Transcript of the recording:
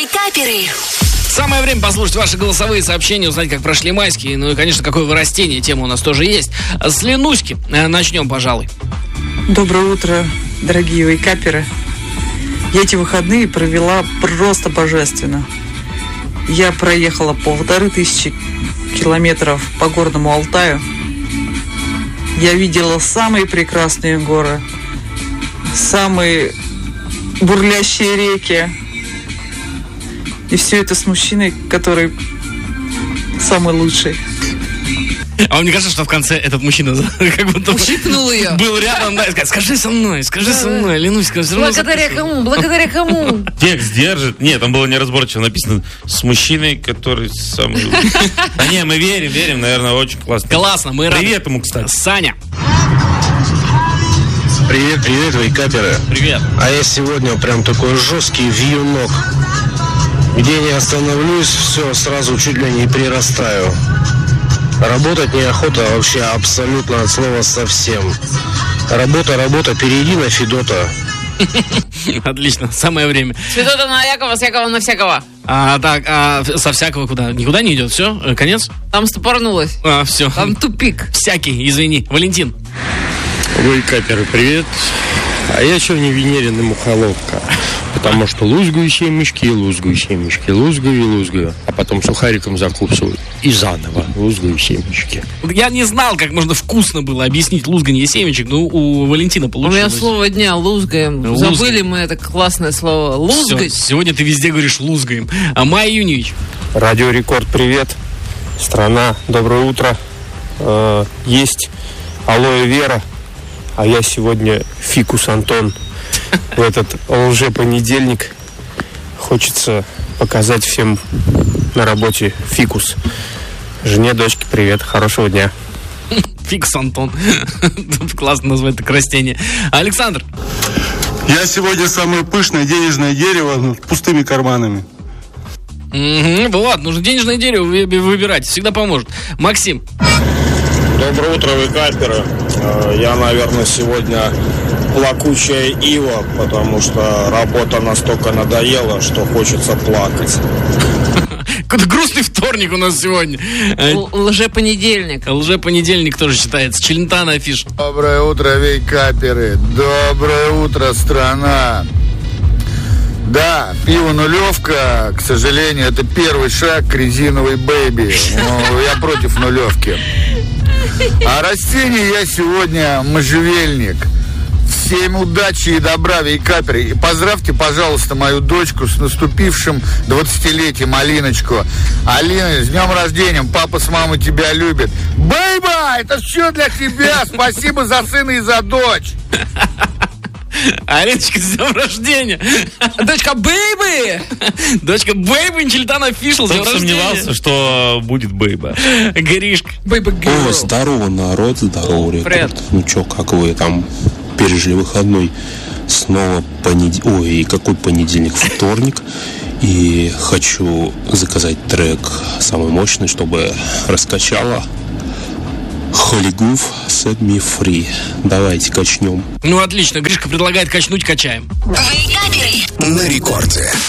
Вейкаперы. Самое время послушать ваши голосовые сообщения, узнать, как прошли майские. Ну и, конечно, какое вы растение, тема у нас тоже есть. С Ленуськи начнем, пожалуй. Доброе утро, дорогие вейкаперы. Я эти выходные провела просто божественно. Я проехала 1500 километров по горному Алтаю. Я видела самые прекрасные горы, самые бурлящие реки. И все это с мужчиной, который самый лучший. А вам не кажется, что в конце этот мужчина как будто ущипнул ее? Был рядом, да, и сказал: скажи со мной, Ленуська, все равно Благодаря кому? Благодаря кому? Текст держит. Нет, там было неразборчиво написано: с мужчиной, который самый лучший. Да не, мы верим, наверное, очень классно. Классно, мы рады. Привет ему, кстати. Саня. Привет, вейкаперы. Привет. А я сегодня прям такой жесткий вьюнок. Где не остановлюсь, все, сразу чуть ли не прирастаю. Работать неохота вообще абсолютно от слова совсем. Работа, перейди на Федота. Отлично, самое время. Федота на Якова, с Якова на всякого. Со всякого куда? Никуда не идет, все? Конец? Там стопорнулось. Все. Там тупик. Всякий, извини. Валентин. Вейкаперы, привет. А я сегодня Венерин и мухоловка. Потому что лузгаю семечки, лузгаю, а потом сухариком закусываю. И заново лузгаю семечки. Я не знал, как можно вкусно было объяснить лузганье семечек, но у Валентина У получилось. меня слово дня лузгаем. Забыли мы это классное слово. Лузгать. Всё, сегодня ты везде говоришь лузгаем. А Майя Юньевич. Радио Рекорд, привет. Страна, доброе утро. Есть алоэ Вера, а я сегодня фикус Антон. В этот лжепонедельник хочется показать всем на работе фикус. Жене, дочке привет, хорошего дня. Фикус Антон. Классно назвать так растение. Александр. Я сегодня самое пышное денежное дерево с пустыми карманами. Вот, нужно денежное дерево выбирать, всегда поможет. Максим. Доброе утро, вейкаперы. Я, наверное, сегодня плакучая ива, потому что работа настолько надоела, что хочется плакать. Какой-то грустный вторник у нас сегодня. Лжепонедельник. Лжепонедельник тоже считается. Челентано афиш. Доброе утро, вейкаперы. Доброе утро, страна. Да, пиво нулевка, к сожалению, это первый шаг к резиновой бэйби. Но я против нулевки. А растение я сегодня можжевельник. Всем удачи и добра, вейкаперы. И поздравьте, пожалуйста, мою дочку с наступившим 20-летием, Алиночку. Алина, с днем рождения, папа с мамой тебя любят. Бэйба, это все для тебя. Спасибо за сына и за дочь. Алиночка, с днем рождения. Дочка Бэйбы. Дочка Бэйбы, Челентано офишл, с днем Кто рождения. сомневался, что будет Бэйба? Гришка. Бэйба Гирл. О, здорово, народ, здорово, Привет. Рекорд. Ну чё, как вы там пережили выходной? Снова понедельник. Ой, какой понедельник? Вторник. И хочу заказать трек самый мощный, чтобы раскачало. Холигуф, Set Me Free. Давайте качнем. Ну, отлично. Гришка предлагает качнуть, качаем. Вейкаперы. На рекорде.